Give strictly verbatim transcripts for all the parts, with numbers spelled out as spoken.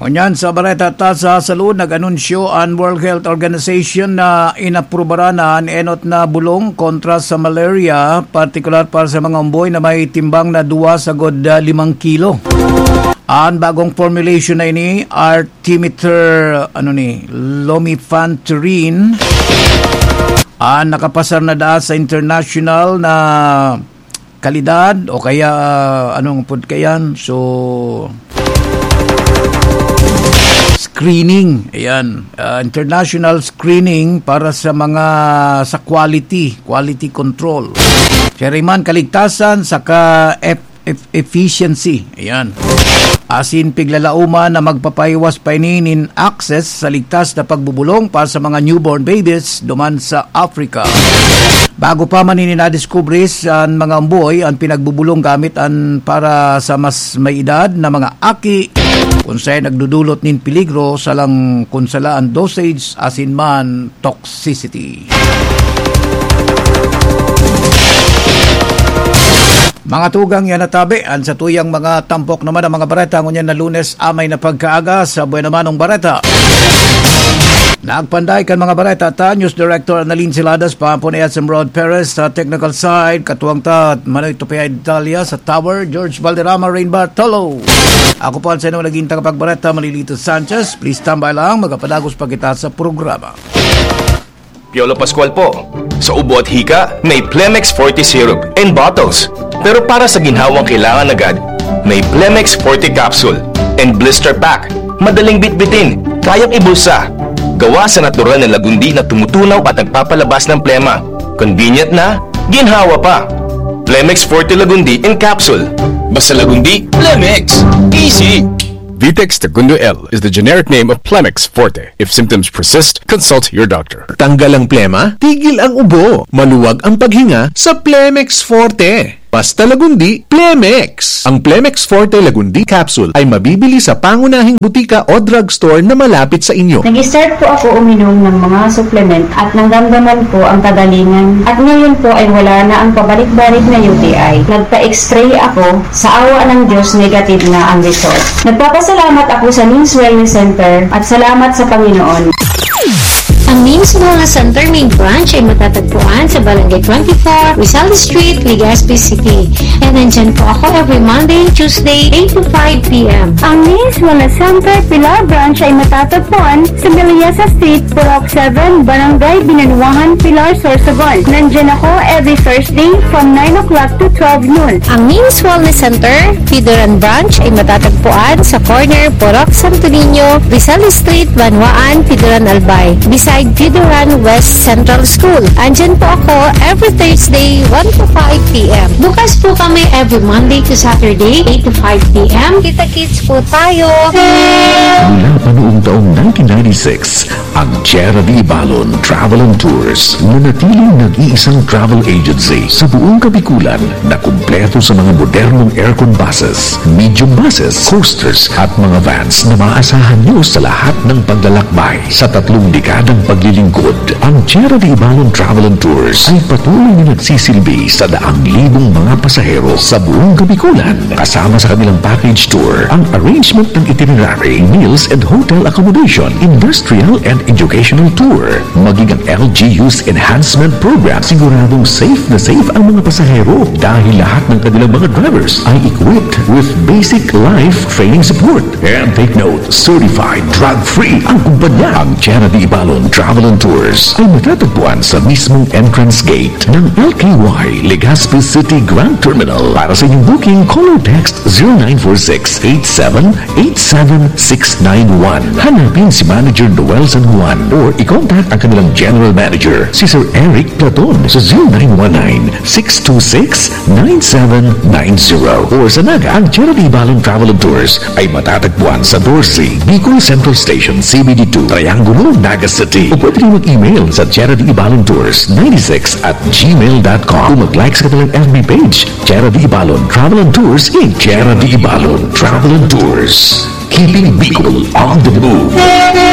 Onyan sa bareta ta sa salud nag-anunsyo ang World Health Organization na inaprobara na ang enot na bulong kontra sa malaria, partikular para sa mga umboy na may timbang na duwa sa god limang kilo. Ang bagong formulation na ini, Artemether ano ni, Lumefantrine, ang nakapasar na da sa international na kalidad o kaya anong pud kayan, so screening, ayan, uh, international screening para sa mga sa quality, quality control. Cheriman kaligtasan saka F- F- efficiency, ayan. Asin piglalauman na magpapaiwas paininin access sa ligtas na pagbubulong para sa mga newborn babies duman sa Africa. Bago pa man ini na-discover ang mga umboy ang pinagbubulong gamit an para sa mas may edad na mga aki kung sa'y nagdudulot nin peligro sa lang kunsalaan dosage asin man toxicity. Mga tugang yan natabi, an sa tuyang mga tampok naman ang mga bareta ngunyan na Lunes amay na pagkaaga sa buwan namanong bareta. Nagpanday kan mga bareta ta, News Director Annalyn Siladas, Pampunayat sa Rod Perez sa technical side, katuwang ta Manoy Topia Italia sa Tower, George Valderrama, Rain Bartolo. Ako po ang sa inyo naging tagapagbareta, Malilito Sanchez. Please tambay lang, magapadagos pa kita sa programa. Piolo Pascual po. Sa ubo at hika, may Plemex forty syrup and bottles. Pero para sa ginhawang kailangan agad, may Plemex forty capsule and blister pack. Madaling bitbitin, kayang ibulsa. Gawa sa natural na lagundi na tumutunaw at nagpapalabas ng plema. Convenient na, ginhawa pa. Plemex forty Lagundi in capsule. Basta Lagundi, Plemex. Easy! Vitex Segundo L is the generic name of Plemex Forte. If symptoms persist, consult your doctor. Tanggal ang plema, tigil ang ubo, maluwag ang paghinga sa Plemex Forte. Basta Lagundi, Plemex. Ang Plemex Forte Lagundi Capsule ay mabibili sa pangunahing butika o drugstore na malapit sa inyo. Nag-start po ako uminom ng mga supplement at nanggamgaman ko ang kagalingan. At ngayon po ay wala na ang pabalik-balik na U T I. Nagpa-x-ray ako, sa awa ng Diyos negative na ang result. Nagpapasalamat ako sa Means Wellness Center at salamat sa Panginoon. Ang Means Wellness Center main branch ay matatagpuan sa Barangay twenty-four, Rizal Street, Legazpi City. And nandyan po ako every Monday and Tuesday, eight to five p.m. Ang Means Wellness Center Pilar branch ay matatagpuan sa Meliasa Street, Purok seven, Barangay Binanuahan, Pilar, Sorsogon. Nandyan ako every Thursday from nine o'clock to twelve noon. Ang Means Wellness Center Pidoran branch ay matatagpuan sa corner Purok Santo Niño, Rizal Street, Banwaan, Pidoran Albay. Beside Pidoran West Central School. Andyan po ako every Thursday, one to five p.m. Bukas po kami every Monday to Saturday, eight to five p.m. Kita-kits po tayo! Mula pa noong taong nineteen ninety-six, ang Tierra de Ibalon Travel and Tours nanatiling nag-iisang travel agency sa buong Kabikulan na kumpleto sa mga modernong aircon buses, medium buses, coasters at mga vans na maaasahan nyo sa lahat ng paglalakbay. Sa tatlong dekadang paglilingkod, ang Tierra de Ibalon Travel and Tours ay patuloy na nagsisilbi sa daang libong mga pasahero sa buong Kabikulan. Kasama sa kanilang package tour, ang arrangement ng itinerary, meals and hotel accommodation, industrial and educational tour, maging ang L G U's enhancement program. Siguradong safe na safe ang mga pasahero dahil lahat ng kanilang mga drivers ay equipped with basic life training support. And take note, certified drug-free ang kumpanya. Ang Tierra de Ibalon Travel and Tours ay matatagpuan sa mismong entrance gate ng L K Y Legazpi City Grand Terminal. Para sa inyong booking, call or text zero nine four six, eight seven eight seven six nine one. Hanapin si Manager Noel San Juan or i-contact ang kanilang General Manager, si Sir Eric Platon sa zero nine one nine, six two six, nine seven nine zero. Or sa Naga, ang Tierra de Ibalon Travel and Tours ay matatagpuan sa Dorsey, Bicol Central Station, C B D two, Triangulo, Naga City. O pwede rin mag-email sa Tierra de Ibalon Tours ninety-six at gmail dot com. Kung mag-like sa kanilang F B page, Tierra de Ibalon Travel and Tours in Tierra de Ibalon Travel and Tours. Keeping Bicol on the move.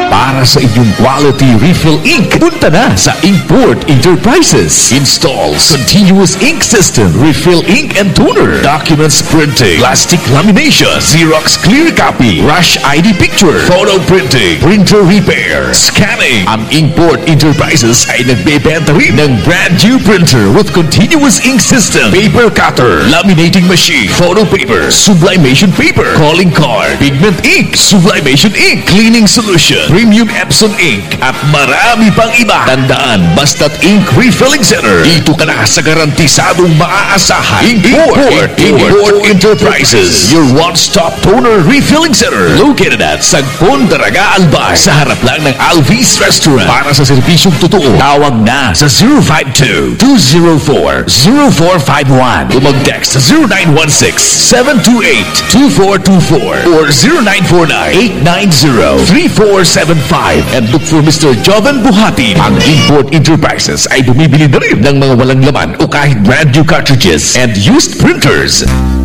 Para sa inyong quality refill ink, punta na sa Inkport Enterprises. Installs continuous ink system, refill ink and toner, documents printing, plastic lamination, Xerox clear copy, Rush I D picture, photo printing, printer repair, scanning. Ang Inkport Enterprises ay nagbebenta rin ng brand new printer with continuous ink system, paper cutter, laminating machine, photo paper, sublimation paper, calling card, pigment ink, sublimation ink, cleaning solution, premium Epson ink, at marami pang iba. Tandaan, basta't ink refilling center, dito ka na sa garantisadong maaasahan. Inkport, Inkport Enterprises, your one-stop toner refilling center, located at Sagpon, Daraga, Albay, sa harap lang ng Alvis Restaurant. Para sa serbisyong totoo, tawag na sa zero five two, two zero four, zero four five one o mag-text sa zero nine one six, seven two eight, two four two four or zero nine four nine, eight nine zero, three four seven five and look for Mister Joven Buhati. Ang Inkport Enterprises ay bumibili na rin ng mga walang laman o kahit brand new cartridges and used printers.